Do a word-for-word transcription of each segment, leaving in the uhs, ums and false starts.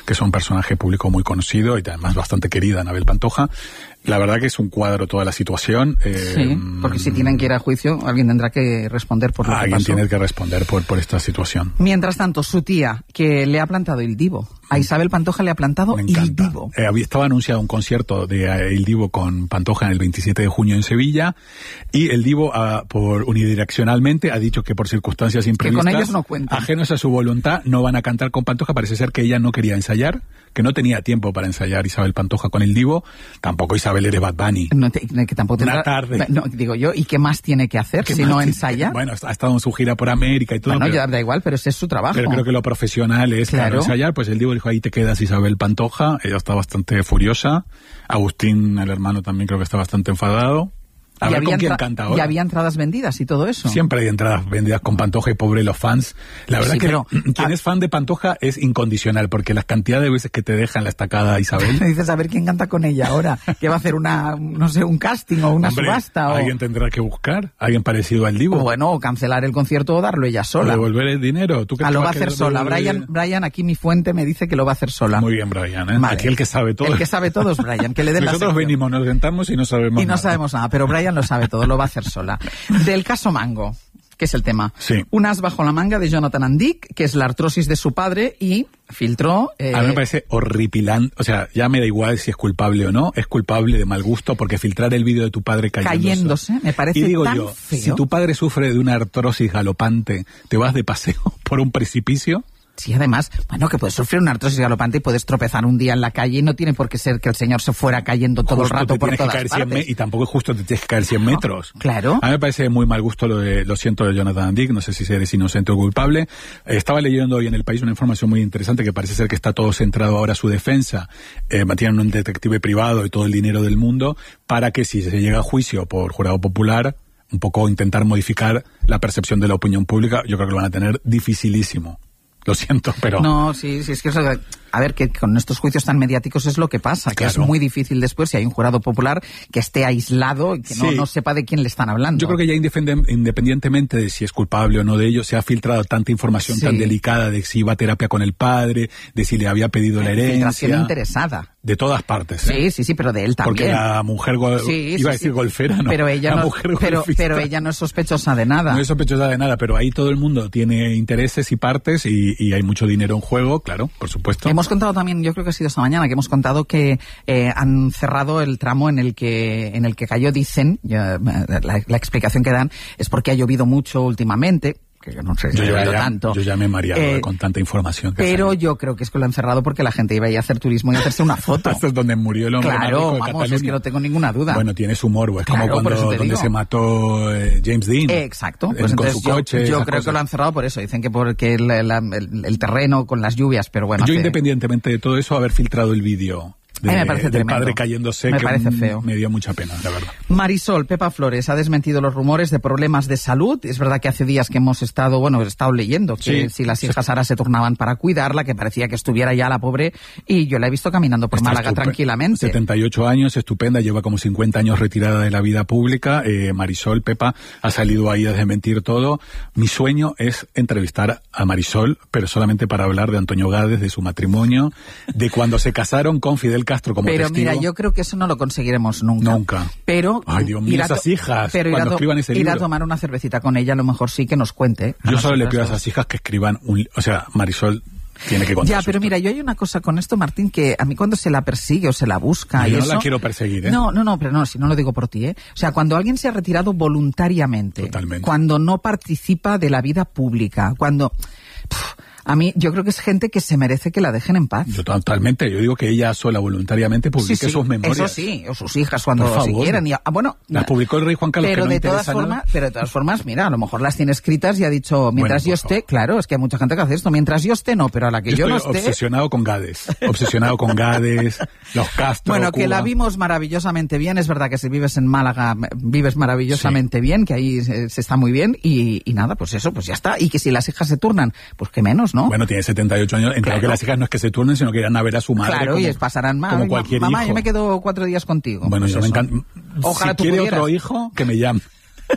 que es un personaje público muy conocido y además bastante querida, Anabel Pantoja. La verdad que es un cuadro toda la situación. Eh, sí, porque si tienen que ir a juicio, alguien tendrá que responder por lo que pasó. Alguien tiene que responder por, por esta situación. Mientras tanto, su tía, que le ha plantado Il Divo. A Isabel Pantoja le ha plantado Il Divo. Eh, estaba anunciado un concierto de eh, Il Divo con Pantoja en el veintisiete de junio en Sevilla, y El Divo, uh, por unidireccionalmente, ha dicho que por circunstancias imprevistas, que con ellos no cuentan, ajenos a su voluntad, no van a cantar con Pantoja. Parece ser que ella no quería ensayar, que no tenía tiempo para ensayar Isabel Pantoja con El Divo. Tampoco Isabel eres Bad Bunny. No te, que tampoco tendrá, una tarde. No, digo yo, ¿y qué más tiene que hacer si no ensaya? Bueno, ha estado en su gira por América y todo. Bueno, pero, ya da igual, pero ese es su trabajo. Pero creo que lo profesional es claro. Claro, ensayar. Pues El Divo dijo, ahí te quedas, Isabel Pantoja. Ella está bastante furiosa. Agustín, el hermano, también creo que está bastante enfadado. A ver con quién canta ahora. Y había entradas vendidas y todo eso. Siempre hay entradas vendidas con Pantoja y pobre los fans. La verdad sí, que pero, quien ah, es fan de Pantoja es incondicional, porque las cantidades de veces que te deja en la estacada Isabel. Dices, a ver quién canta con ella ahora. Que va a hacer una, no sé, un casting o una Hombre, subasta. O... alguien tendrá que buscar, alguien parecido al Divo. O bueno, o cancelar el concierto o darlo ella sola. O devolver el dinero. ¿Tú ah, lo va a hacer sola. Brian, Brian, aquí mi fuente me dice que lo va a hacer sola. Muy bien, Brian. ¿eh? Vale. Aquí el que sabe todo. El que sabe todo es Brian. Que le den Nosotros la venimos, nos sentamos y no sabemos Y no nada. sabemos nada, pero Brian lo sabe todo, lo va a hacer sola. Del caso Mango, que es el tema. Sí. Un as bajo la manga de Jonathan Andick, que es la artrosis de su padre, y filtró... Eh... A mí me parece horripilante. O sea, ya me da igual si es culpable o no. Es culpable de mal gusto, porque filtrar el vídeo de tu padre cayéndose... Cayéndose, me parece y digo tan yo, feo. Si tu padre sufre de una artrosis galopante, ¿te vas de paseo por un precipicio? Sí, además, bueno, que puedes sufrir una artrosis galopante y puedes tropezar un día en la calle y no tiene por qué ser que el señor se fuera cayendo todo justo el rato te por tienes todas que caer partes. cien me- y tampoco es justo te tienes que caer cien metros. Claro. A mí me parece muy mal gusto lo de, lo siento, de Jonathan Andick, no sé si eres inocente o culpable. Eh, estaba leyendo hoy en El País una información muy interesante que parece ser que está todo centrado ahora a su defensa. Eh, mantienen un detective privado y todo el dinero del mundo para que si se llega a juicio por jurado popular, un poco intentar modificar la percepción de la opinión pública. Yo creo que lo van a tener dificilísimo. Lo siento, pero... No, sí, sí, es que... Es, a ver, que con estos juicios tan mediáticos es lo que pasa, que claro. es muy difícil después, si hay un jurado popular, que esté aislado y que no, sí. no sepa de quién le están hablando. Yo creo que ya independientemente de si es culpable o no de ello, se ha filtrado tanta información sí. tan delicada de si iba a terapia con el padre, de si le había pedido la herencia... Filtración interesada. De todas partes. ¿eh? Sí, sí, sí, pero de él también. Porque la mujer, go- sí, iba sí, a decir sí. golfera, ¿no? Pero ella la no, mujer pero, pero ella no es sospechosa de nada. No es sospechosa de nada, pero ahí todo el mundo tiene intereses y partes y, y hay mucho dinero en juego, claro, por supuesto. Hemos contado también, yo creo que ha sido esta mañana, que hemos contado que eh, han cerrado el tramo en el que en el que cayó, dicen, ya, la, la explicación que dan es porque ha llovido mucho últimamente, que yo no sé si yo, ha llovido ya, tanto. Yo ya me he mareado eh, con tanta información. Que pero sale. yo creo que es que lo han cerrado porque la gente iba a ir a hacer turismo y a hacerse una foto. Esto es donde murió el hombre Claro, más rico de vamos, Cataluña. es que no tengo ninguna duda. Bueno, tiene su morbo, es Claro, como por eso cuando te donde digo. se mató eh, James Dean. Eh, exacto, eh, pues con entonces su yo, coche, yo esas creo cosas. que lo han cerrado por eso, dicen que porque el, la- el, el terreno con las lluvias, pero bueno. Yo hace- independientemente de todo eso, haber filtrado el vídeo de, A mí me parece del tremendo. padre cayéndose, Me que parece mm, feo. me dio mucha pena, la verdad. Marisol, Pepa Flores, ha desmentido los rumores de problemas de salud. Es verdad que hace días que hemos estado, bueno, he estado leyendo que Sí. si las hijas ahora se turnaban para cuidarla, que parecía que estuviera ya la pobre, y yo la he visto caminando por Está Málaga estupe- tranquilamente. setenta y ocho años, estupenda, lleva como cincuenta años retirada de la vida pública. Eh, Marisol, Pepa, ha salido ahí a desmentir todo. Mi sueño es entrevistar a Marisol, pero solamente para hablar de Antonio Gades, de su matrimonio, de cuando se casaron con Fidel Castro como Pero testigo. mira, yo creo que eso no lo conseguiremos nunca. Nunca. Pero Ay, Dios mío, ir a to- esas hijas, pero ir a cuando to- escriban ese ir a libro. tomar una cervecita con ella, a lo mejor sí que nos cuente. Yo solo le nosotras pido a dos. esas hijas que escriban un... O sea, Marisol tiene que contar Ya, su pero historia. mira, yo hay una cosa con esto, Martín, que a mí cuando se la persigue o se la busca No, y yo no eso... la quiero perseguir, ¿eh? No, no, no, pero no, si no lo digo por ti, ¿eh? O sea, cuando alguien se ha retirado voluntariamente, Totalmente. cuando no participa de la vida pública, cuando... Pff, a mí, yo creo que es gente que se merece que la dejen en paz. Yo totalmente, yo digo que ella sola voluntariamente publique Sí, sí, sus memorias. Eso sí, o sus hijas cuando Por si favor. quieran. Y, ah, bueno, Las publicó el rey Juan Carlos, pero que no de todas interesa formas, nada. pero de todas formas, mira, a lo mejor las tiene escritas y ha dicho, mientras Bueno, yo por esté, favor. claro, es que hay mucha gente que hace esto, mientras yo esté no, pero a la que Yo, yo, no estoy esté... obsesionado con Gades, obsesionado con Gades, los Castro, Bueno, que Cuba. la vimos maravillosamente bien, es verdad que si vives en Málaga, vives maravillosamente bien, que ahí se, se está muy bien, y, y nada, pues eso, pues ya está, y que si las hijas se turnan, pues que menos, ¿no? Bueno, tiene setenta y ocho años, claro que las hijas no es que se turnen, sino que irán a ver a su madre. Claro, como, y pasarán más. como cualquier Mamá, hijo. yo me quedo cuatro días contigo. Bueno, Pues yo me eso. encanta. Ojalá si tú quiere pudieras. otro hijo, que me llame.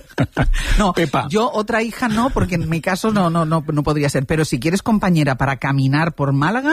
No, Pepa. yo otra hija no, porque en mi caso no, no, no, no podría ser. Pero si quieres compañera para caminar por Málaga,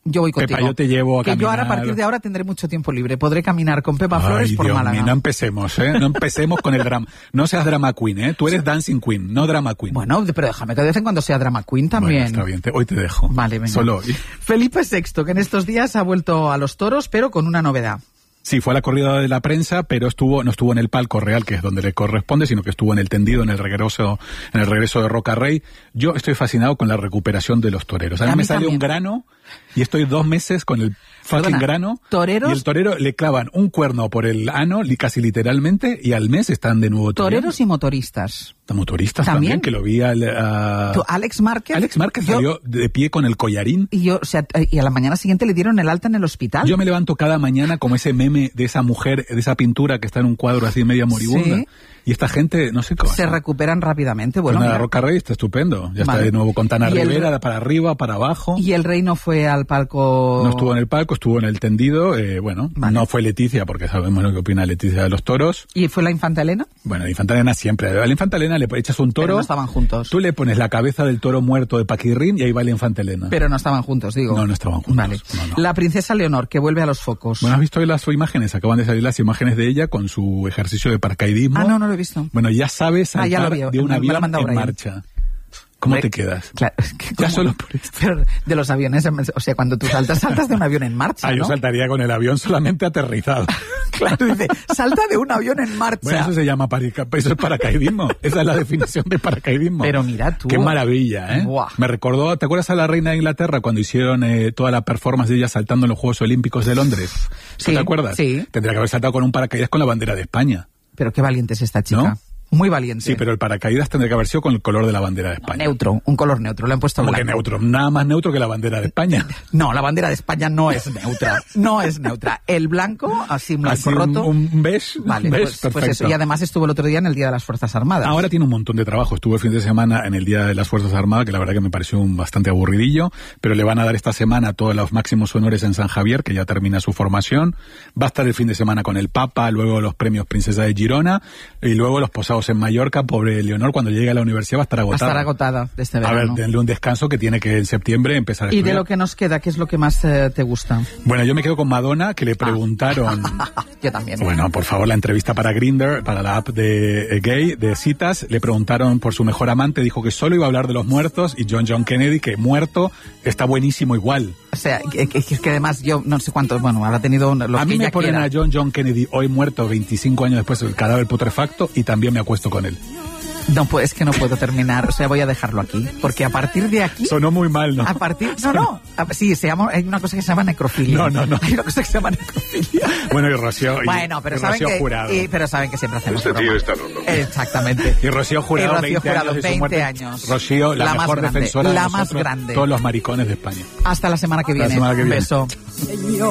Yo voy contigo. Pepa, yo te llevo a que caminar. yo ahora, a partir de ahora, tendré mucho tiempo libre. Podré caminar con Pepa Ay, Flores por Dios Málaga. mío, no empecemos, ¿eh? No empecemos con el drama. No seas drama queen, ¿eh? Tú eres dancing queen, no drama queen. Bueno, pero déjame que de vez en cuando sea drama queen también. Bueno, está bien, te, hoy te dejo. Vale, venga. Solo hoy. Felipe sexto, que en estos días ha vuelto a los toros, pero con una novedad. Sí, fue a la corrida de la prensa, pero estuvo no estuvo en el palco real, que es donde le corresponde, sino que estuvo en el tendido, en el regreso, en el regreso de Roca Rey. Yo estoy fascinado con la recuperación de los toreros. A mí, A mí me sale también. un grano y estoy dos meses con el fucking Perdona, grano. toreros- Y el torero le clavan un cuerno por el ano, li- casi literalmente, y al mes están de nuevo toreros. Toreros y motoristas. Motoristas ¿También? también, que lo vi al... a- Tú, Alex Márquez. Alex Márquez yo- salió de pie con el collarín. Y yo, o sea, y a la mañana siguiente le dieron el alta en el hospital. Yo me levanto cada mañana como ese meme de esa mujer, de esa pintura que está en un cuadro así media moribunda. Sí. Y esta gente, no sé cómo. Se recuperan rápidamente. Bueno, Pues nada, mira. Roca Rey está estupendo. Ya Vale. está de nuevo con Tana Y el- Rivera, para arriba, para abajo. Y el rey no fue al palco. No estuvo en el palco, estuvo en el tendido. Eh, bueno, Vale. no fue Leticia, porque sabemos lo que opina Leticia de los toros. ¿Y fue la infanta Elena? Bueno, la Infanta Elena siempre. A la Infanta Elena le echas un Pero toro. no estaban juntos. Tú le pones la cabeza del toro muerto de Paquirrín y ahí va la Infanta Elena. Pero no estaban juntos, digo. No, no estaban juntos. Vale. No, no. La princesa Leonor, que vuelve a los focos. Bueno, ¿has visto hoy las imágenes? Acaban de salir las imágenes de ella con su ejercicio de paracaidismo. Ah, no, no lo he visto. Bueno, ya sabes Ah, ya saltar lo vi, de un me lo ha avión mandado en Brian. marcha. ¿Cómo Hombre, te quedas? Claro, es que Ya ¿cómo? solo por eso. Pero de los aviones, o sea, cuando tú saltas, saltas de un avión en marcha, Ah, yo ¿no? saltaría con el avión solamente aterrizado. Claro, dice, salta de un avión en marcha. Bueno, eso se llama parica- eso es paracaidismo. Esa es la definición de paracaidismo. Pero mira tú. Qué maravilla, ¿eh? Buah. Me recordó, ¿te acuerdas a la reina de Inglaterra cuando hicieron eh, toda la performance de ella saltando en los Juegos Olímpicos de Londres? Sí, ¿Te acuerdas? sí. Tendría que haber saltado con un paracaídas con la bandera de España. Pero qué valiente es esta chica. ¿No? Muy valiente. Sí, pero el paracaídas tendría que haber sido con el color de la bandera de España. Neutro, un color neutro, le han puesto Como blanco. que neutro, nada más neutro que la bandera de España. No, la bandera de España no es neutra. No es neutra. El blanco, así blanco Así un, roto. un beige, Vale, beige, pues, pues perfecto. eso. Y además estuvo el otro día en el Día de las Fuerzas Armadas. Ahora tiene un montón de trabajo. Estuvo el fin de semana en el Día de las Fuerzas Armadas, que la verdad que me pareció un bastante aburridillo, pero le van a dar esta semana todos los máximos honores en San Javier, que ya termina su formación. Va a estar el fin de semana con el Papa, luego los premios Princesa de Girona, y luego los posados en Mallorca. Pobre Leonor, cuando llegue a la universidad va a estar Va a agotada. estar agotada de este A verano. ver, denle un descanso que tiene que en septiembre empezar a Y estudiar. de lo que nos queda, ¿qué es lo que más eh, te gusta? Bueno, yo me quedo con Madonna, que le preguntaron... Yo también. Bueno, por favor, la entrevista para Grindr, para la app de eh, gay, de citas, le preguntaron por su mejor amante, dijo que solo iba a hablar de los muertos, y John John Kennedy, que muerto, está buenísimo igual. O sea, que, que, que además yo no sé cuántos, bueno, habrá tenido un- los A que mí me ella ponen quiera. a John John Kennedy hoy muerto, veinticinco años después, el cadáver putrefacto, y también me acuesto con él. No, pues es que no puedo terminar, o sea, voy a dejarlo aquí, porque a partir de aquí... Sonó muy mal, ¿no? A partir... No, no, a- sí, se llama, hay una cosa que se llama necrofilia. No, no, no. Hay una cosa que se llama necrofilia. Bueno, y Rocío... y- Bueno, pero y saben Rocío que... Jurado. y- pero saben que siempre hacemos Este tío broma. está loco. Exactamente. Y Rocío Jurado, Y Rocío veinte Jurado, años de su veinte muerte. años. Rocío, la, La más mejor grande, defensora la de más nosotros, grande. todos los maricones de España. Hasta la semana que Hasta la viene. semana que Un viene. beso.